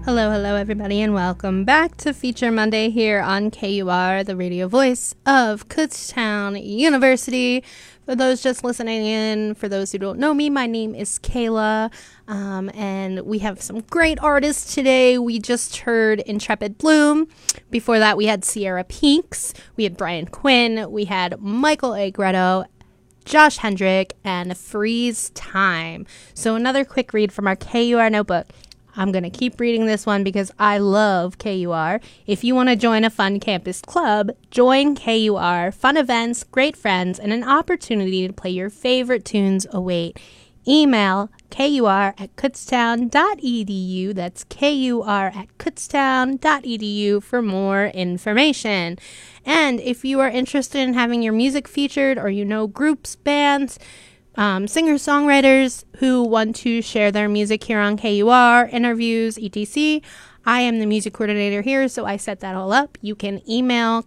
Hello, everybody, and welcome back to Feature Monday here on KUR, the radio voice of Kutztown University. For those just listening in, for those who don't know me, my name is Kayla, and we have some great artists today. We just heard Intrepid Bloom. Before that, we had Sierra Peaks, we had Brian Quinn, we had Michael A. Gretto, Josh Hendrick, and Freeze Time. So another quick read from our KUR notebook. I'm going to keep reading this one because I love KUR. If you want to join a fun campus club, join KUR. Fun events, great friends, and an opportunity to play your favorite tunes await. Email kur@kutztown.edu. That's kur@kutztown.edu for more information. And if you are interested in having your music featured, or you know groups, bands, singer-songwriters who want to share their music here on KUR, interviews, etc., I am the music coordinator here, so I set that all up. You can email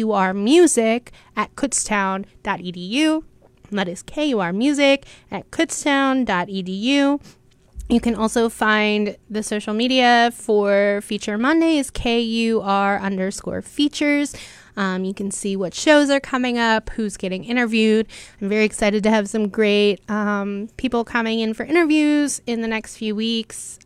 kurmusic@kutztown.edu. That is kurmusic@kutztown.edu. You can also find the social media for Feature Monday is KUR_features. You can see what shows are coming up, who's getting interviewed. I'm very excited to have some great people coming in for interviews in the next few weeks.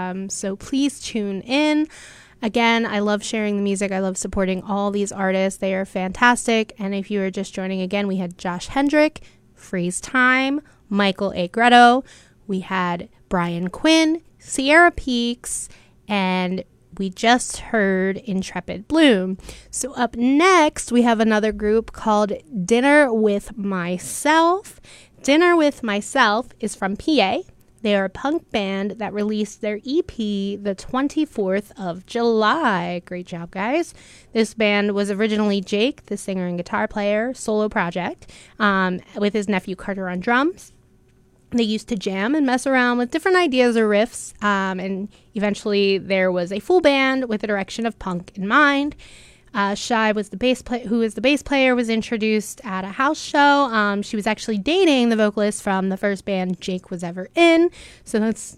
So please tune in. Again, I love sharing the music. I love supporting all these artists. They are fantastic. And if you are just joining again, we had Josh Hendrick, Freeze Time, Michael A. Gretto. We had Brian Quinn, Sierra Peaks, and we just heard Intrepid Bloom. So up next, we have another group called Dinner with Myself. Dinner with Myself is from PA. They are a punk band that released their EP the 24th of July. Great job, guys. This band was originally Jake, the singer and guitar player, solo project, with his nephew Carter on drums. They used to jam and mess around with different ideas or riffs, and eventually there was a full band with the direction of punk in mind. Shy was the bass player, who is the bass player, was introduced at a house show. She was actually dating the vocalist from the first band Jake was ever in. So that's,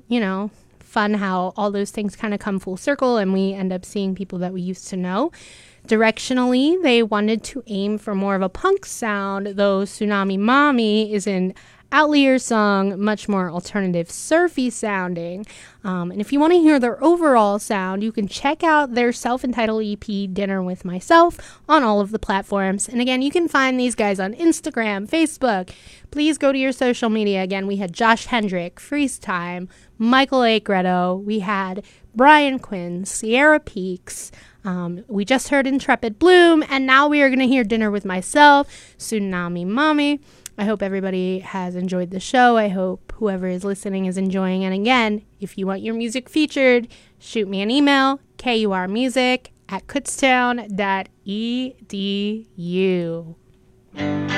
fun how all those things kind of come full circle and we end up seeing people that we used to know. Directionally, they wanted to aim for more of a punk sound, though Tsunami Mommy is an outlier song, much more alternative, surfy sounding. And if you want to hear their overall sound, you can check out their self-entitled EP, Dinner with Myself, on all of the platforms. And again, you can find these guys on Instagram, Facebook. Please go to your social media. Again, we had Josh Hendrick, Freeze Time, Michael A. Gretto. We had Brian Quinn, Sierra Peaks. We just heard Intrepid Bloom, and now we are going to hear Dinner with Myself, Tsunami Mommy. I hope everybody has enjoyed the show. I hope whoever is listening is enjoying. And again, if you want your music featured, shoot me an email, kurmusic@kutztown.edu.